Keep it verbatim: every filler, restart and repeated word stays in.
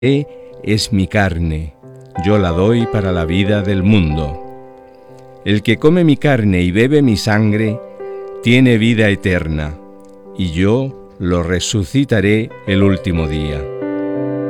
es mi carne, yo la doy para la vida del mundo. El que come mi carne y bebe mi sangre, tiene vida eterna, y yo lo resucitaré el último día.